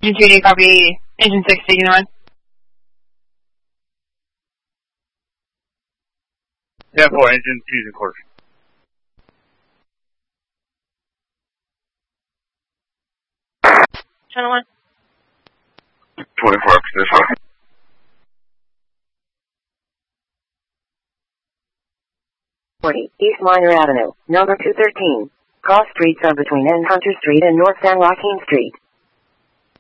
Agent 2D, copy. Agent 6 taking on. Yeah, 4, Agent 2's in course. Channel 1. 24 up to this one. East Minor Avenue, number 213. Cross streets are between N. Hunter Street and North San Joaquin Street.